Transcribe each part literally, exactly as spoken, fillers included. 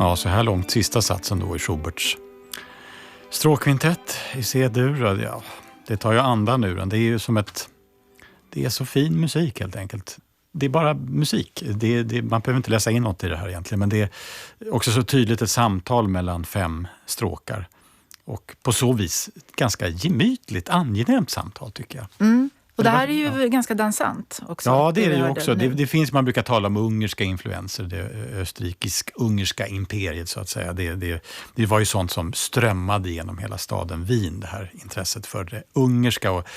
Ja, så här långt sista satsen då i Schuberts stråkkvintett i C-dur. Ja, det tar ju andan ur den. Det är ju som ett... Det är så fin musik helt enkelt. Det är bara musik. Det, det, man behöver inte läsa in något i det här egentligen. Men det är också så tydligt ett samtal mellan fem stråkar. Och på så vis ett ganska gemytligt, angenämt samtal tycker jag. Mm. Och det här är ju ja. ganska dansant också. Ja, det är det ju också. Det, det finns, man brukar tala om ungerska influenser, det österrikisk-ungerska imperiet så att säga. Det, det, det var ju sånt som strömmade genom hela staden Wien, det här intresset för det ungerska och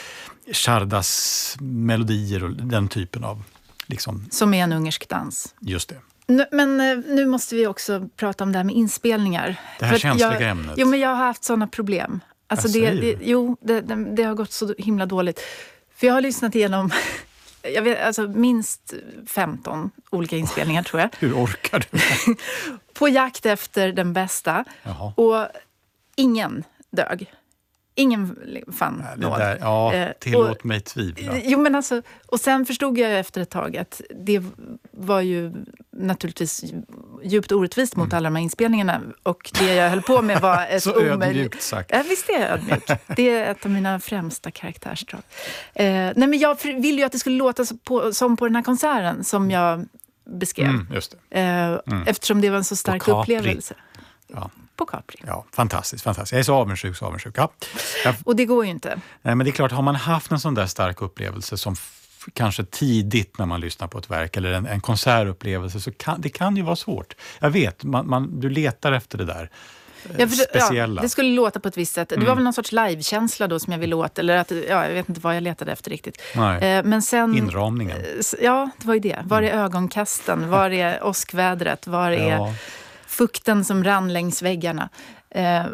Chardas melodier och den typen av... Liksom, som är en ungersk dans. Just det. Nu, men nu måste vi också prata om det här med inspelningar. Det här för känsliga jag, ämnet. Jo, men jag har haft sådana problem. Alltså det, det, jo, det, det, det har gått så himla dåligt. För jag har lyssnat igenom jag vet, alltså minst femton olika inspelningar tror jag. Hur orkar du? På jakt efter den bästa. Jaha. Och ingen dög. Ingen fann Nej, det nåd. där, ja, tillåt och, mig tvivla. Jo, men alltså, och sen förstod jag efter ett tag att det var ju naturligtvis djupt orättvist mot mm. alla de här inspelningarna. Och det jag höll på med var ett så ödmjukt sagt. Ja, visst är jag ödmjuk. Det är ett av mina främsta karaktärsdrag. Eh, nej, men jag ville ju att det skulle låta på, som på den här konserten som jag beskrev. Mm, just det. Eh, mm. Eftersom det var en så stark upplevelse. Ja. På Capri. Ja, fantastiskt, fantastiskt. Jag är så avundsjuk, så avundsjuk. Ja. Jag, och det går ju inte. Nej, men det är klart, har man haft en sån där stark upplevelse som f- kanske tidigt när man lyssnar på ett verk eller en, en konsertupplevelse så kan det kan ju vara svårt. Jag vet, man, man, du letar efter det där eh, ja, för, speciella. Ja, det skulle låta på ett visst sätt. Mm. Det var väl någon sorts livekänsla då som jag ville åt. Eller att, ja, jag vet inte vad jag letade efter riktigt. Nej. Eh, men sen, Inramningen. Ja, det var ju det. Var är ögonkasten? Var är åskvädret? Var är... Ja. Fukten som rann längs väggarna. Eh,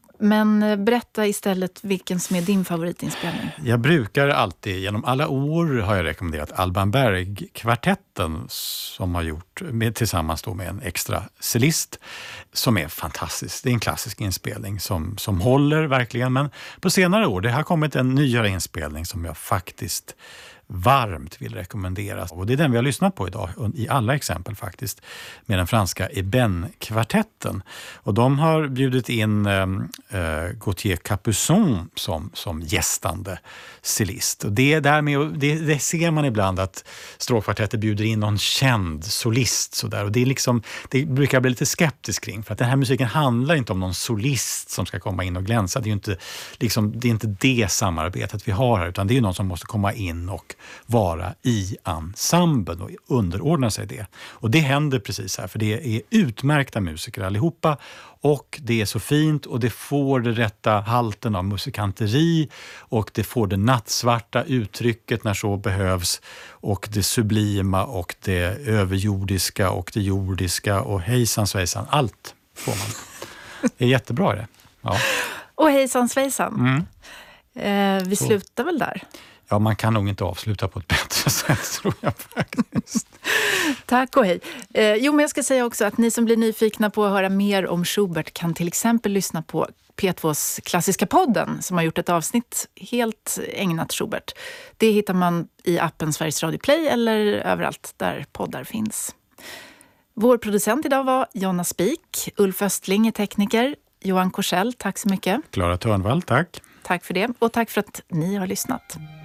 men berätta istället vilken som är din favoritinspelning. Jag brukar alltid, genom alla år har jag rekommenderat Alban Berg-kvartetten som har gjort med, tillsammans då med en extra cellist som är fantastisk. Det är en klassisk inspelning som, som håller verkligen. Men på senare år, det har kommit en nyare inspelning som jag faktiskt varmt vill rekommenderas. Och det är den vi har lyssnat på idag i alla exempel faktiskt med den franska Eben-kvartetten. Och de har bjudit in äh, Gauthier Capuçon som, som gästande cellist. Och det, där med, det, det ser man ibland att stråkkvartetter bjuder in någon känd solist så där. Och det, är liksom, det brukar jag bli lite skeptisk kring för att den här musiken handlar inte om någon solist som ska komma in och glänsa. Det är ju inte, liksom, det, är inte det samarbetet vi har här utan det är ju någon som måste komma in och vara i ensemblen och underordna sig det. Och det händer precis här för det är utmärkta musiker allihopa och det är så fint och det får det rätta halten av musikanteri och det får det nattsvarta uttrycket när så behövs och det sublima och det överjordiska och det jordiska och hejsan svejsan, allt får man. Det är jättebra det. Ja. Och hejsan svejsan. Mm. Eh, vi så. Slutar väl där. Ja, man kan nog inte avsluta på ett bättre sätt tror jag faktiskt. Tack och hej. Eh, jo, men jag ska säga också att ni som blir nyfikna på att höra mer om Schubert kan till exempel lyssna på P tvås klassiska podden som har gjort ett avsnitt helt ägnat Schubert. Det hittar man i appen Sveriges Radio Play eller överallt där poddar finns. Vår producent idag var Jonna Spik, Ulf Östling är tekniker, Johan Korsell, tack så mycket. Klara Törnvall, tack. Tack för det och tack för att ni har lyssnat.